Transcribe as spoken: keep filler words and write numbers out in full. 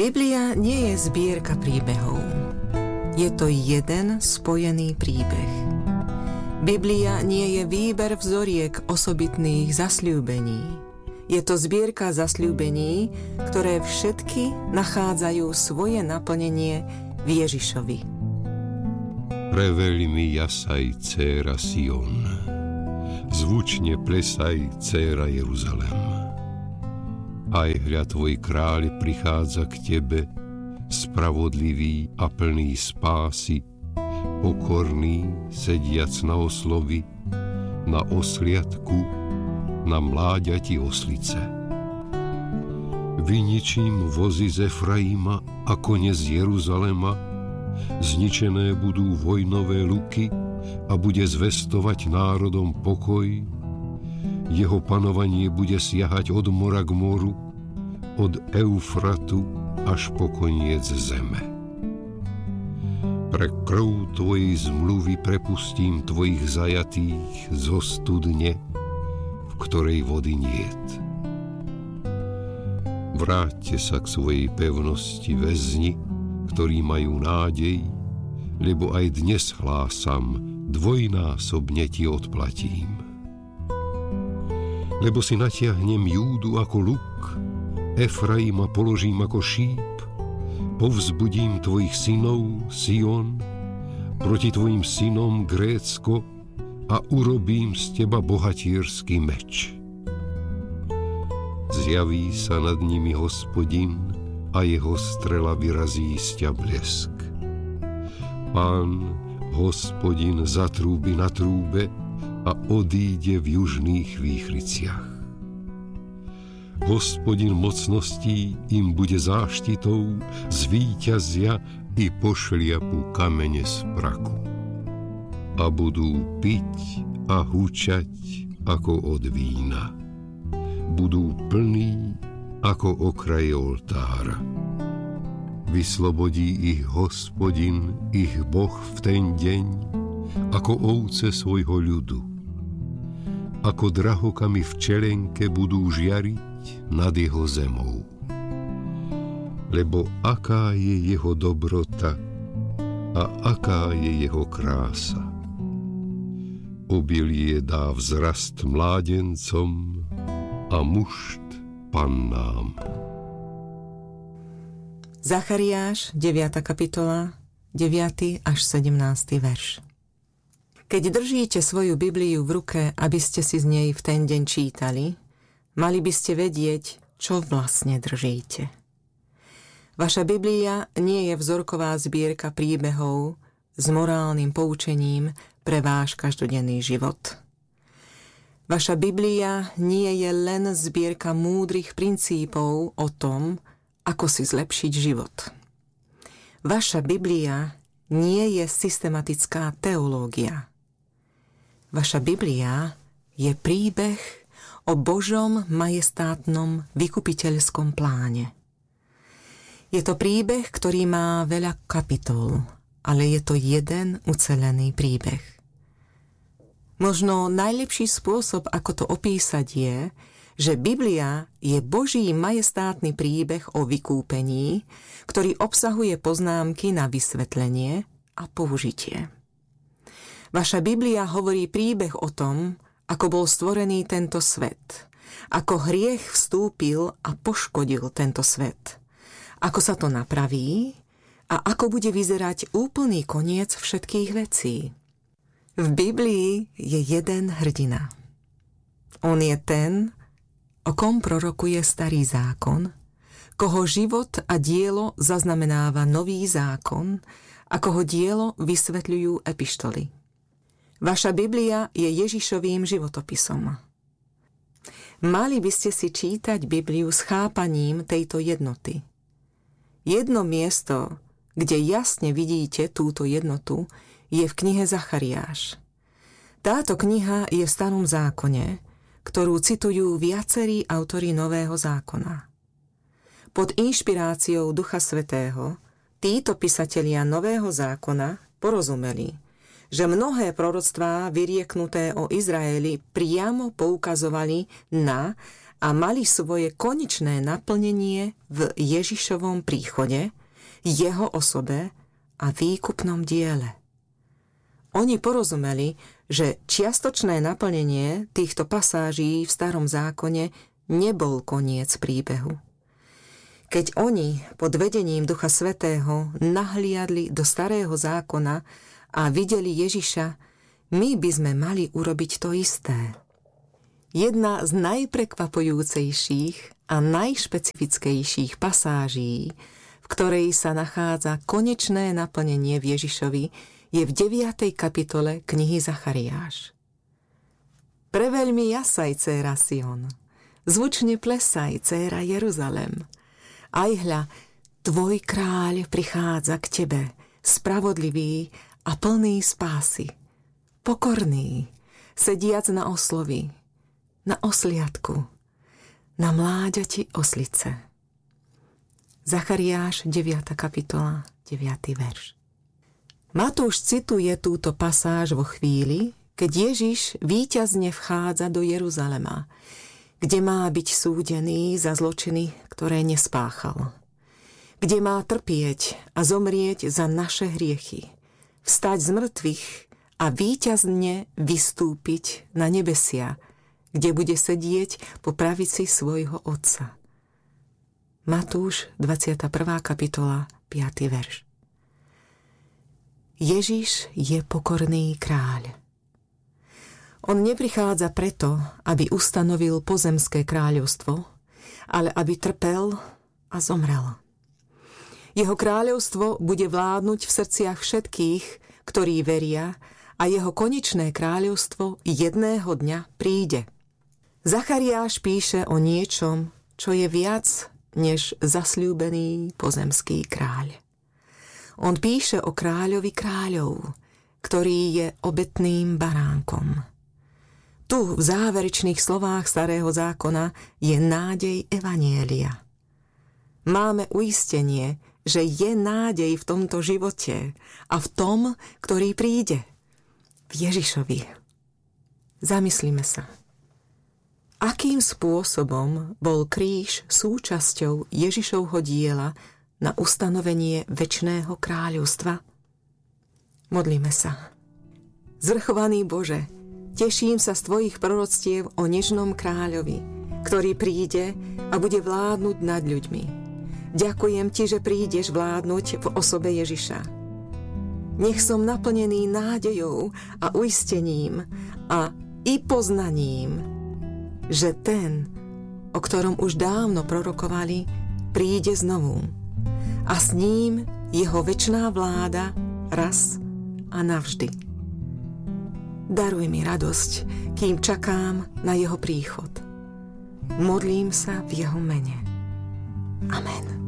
Biblia nie je zbierka príbehov. Je to jeden spojený príbeh. Biblia nie je výber vzoriek osobitných zasľúbení. Je to zbierka zasľúbení, ktoré všetky nachádzajú svoje naplnenie v Ježišovi. Preveľmi jasaj, dcéra Sion, zvučne plesaj, dcéra Jeruzalém. Aj hľa tvoj kráľ prichádza k tebe, spravodlivý a plný spásy, pokorný, sediac na oslovi, na osliadku, na mláďati oslice. Vyničím vozy z Efraima a kone z Jeruzalema, zničené budú vojnové luky a bude zvestovať národom pokoj. Jeho panovanie bude siahať od mora k moru, od Eufratu až po koniec zeme. Pre krv tvojej zmluvy prepustím tvojich zajatých zo studne, v ktorej vody niet. Vráťte sa k svojej pevnosti, väzni, ktorí majú nádej, lebo aj dnes hlásam, dvojnásobne ti odplatím. Lebo si natiahnem Júdu ako luk, Efraima položím ako šíp, povzbudím tvojich synov, Sion, proti tvojim synom, Grécko, a urobím z teba bohatierský meč. Zjaví sa nad nimi Hospodin a jeho strela vyrazí z ťa blesk. Pán, Hospodin, zatrúbi na trúbe a odíde v južných výchriciach. Hospodin mocností im bude záštitou, zvíťazia i pošliapu kamene z praku. A budú piť a hučať ako od vína. Budú plní ako okraje oltára. Vyslobodí ich Hospodin, ich Boh v ten deň, ako ovce svojho ľudu. Ako drahokamy v čelenke budú žiariť nad jeho zemou. Lebo aká je jeho dobrota a aká je jeho krása. Obilie dá vzrast mládencom a mušt pannám. Zachariáš, deviata kapitola, deviaty až sedemnásty verš. Keď držíte svoju Bibliu v ruke, aby ste si z nej v ten deň čítali, mali by ste vedieť, čo vlastne držíte. Vaša Biblia nie je vzorková zbierka príbehov s morálnym poučením pre váš každodenný život. Vaša Biblia nie je len zbierka múdrych princípov o tom, ako si zlepšiť život. Vaša Biblia nie je systematická teológia. Vaša Biblia je príbeh o Božom majestátnom vykupiteľskom pláne. Je to príbeh, ktorý má veľa kapitol, ale je to jeden ucelený príbeh. Možno najlepší spôsob, ako to opísať, je, že Biblia je Boží majestátny príbeh o vykúpení, ktorý obsahuje poznámky na vysvetlenie a použitie. Vaša Biblia hovorí príbeh o tom, ako bol stvorený tento svet, ako hriech vstúpil a poškodil tento svet, ako sa to napraví a ako bude vyzerať úplný koniec všetkých vecí. V Biblii je jeden hrdina. On je ten, o kom prorokuje Starý zákon, koho život a dielo zaznamenáva Nový zákon a koho dielo vysvetľujú epištoly. Vaša Biblia je Ježišovým životopisom. Mali by ste si čítať Bibliu s chápaním tejto jednoty. Jedno miesto, kde jasne vidíte túto jednotu, je v knihe Zachariáš. Táto kniha je v Starom zákone, ktorú citujú viacerí autori Nového zákona. Pod inšpiráciou Ducha Svätého títo pisatelia Nového zákona porozumeli, že mnohé proroctvá vyrieknuté o Izraeli priamo poukazovali na a mali svoje konečné naplnenie v Ježišovom príchode, jeho osobe a výkupnom diele. Oni porozumeli, že čiastočné naplnenie týchto pasáží v Starom zákone nebol koniec príbehu. Keď oni pod vedením Ducha Svätého nahliadli do Starého zákona a videli Ježiša, my by sme mali urobiť to isté. Jedna z najprekvapujúcejších a najšpecifickejších pasáží, v ktorej sa nachádza konečné naplnenie v Ježišovi, je v deviatej kapitole knihy Zachariáš. Preveľmi jasaj, dcéra Sion, zvučne plesaj, dcéra Jeruzalem. Aj hľa, tvoj kráľ prichádza k tebe, spravodlivý a plný spásy, pokorný, sediac na oslovi, na osliadku, na mláďati oslice. Zachariáš, deviata kapitola, deviaty verš. Matúš cituje túto pasáž vo chvíli, keď Ježiš víťazne vchádza do Jeruzalema, kde má byť súdený za zločiny, ktoré nespáchal, kde má trpieť a zomrieť za naše hriechy, vstať z mŕtvych a víťazne vystúpiť na nebesia, kde bude sedieť po pravici svojho Otca. Matúš, dvadsiata prvá kapitola, piaty verš. Ježiš je pokorný kráľ. On neprichádza preto, aby ustanovil pozemské kráľovstvo, ale aby trpel a zomrel. Jeho kráľovstvo bude vládnuť v srdciach všetkých, ktorí veria, a jeho konečné kráľovstvo jedného dňa príde. Zachariáš píše o niečom, čo je viac než zasľúbený pozemský kráľ. On píše o kráľovi kráľov, ktorý je obetným baránkom. Tu v záverečných slovách Starého zákona je nádej evanjelia. Máme uistenie, že je nádej v tomto živote a v tom, ktorý príde, v Ježišovi. Zamyslíme sa. Akým spôsobom bol kríž súčasťou Ježišovho diela na ustanovenie večného kráľovstva? Modlíme sa. Zvrchovaný Bože, teším sa z tvojich proroctiev o nežnom kráľovi, ktorý príde a bude vládnuť nad ľuďmi. Ďakujem ti, že prídeš vládnuť v osobe Ježiša. Nech som naplnený nádejou a uistením a i poznaním, že ten, o ktorom už dávno prorokovali, príde znovu a s ním jeho večná vláda raz a navždy. Daruj mi radosť, kým čakám na jeho príchod. Modlím sa v jeho mene. Amen.